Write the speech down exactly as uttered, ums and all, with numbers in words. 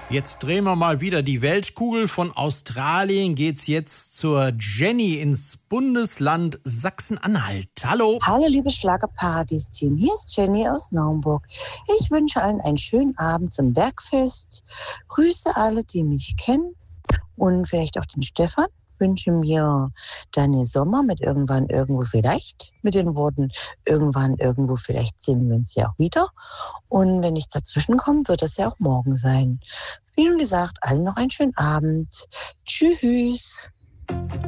Jetzt drehen wir mal wieder die Weltkugel. Von Australien geht's jetzt zur Jenny ins Bundesland Sachsen-Anhalt. Hallo. Hallo, liebes Schlagerparadies-Team. Hier ist Jenny aus Naumburg. Ich wünsche allen einen schönen Abend zum Bergfest. Grüße alle, die mich kennen. Und vielleicht auch den Stefan. Wünsche mir Daniel Sommer mit Irgendwann, Irgendwo vielleicht. Mit den Worten Irgendwann, Irgendwo vielleicht sehen wir uns ja auch wieder. Und wenn nichts dazwischen kommt, wird es ja auch morgen sein. Wie schon gesagt, allen noch einen schönen Abend. Tschüss.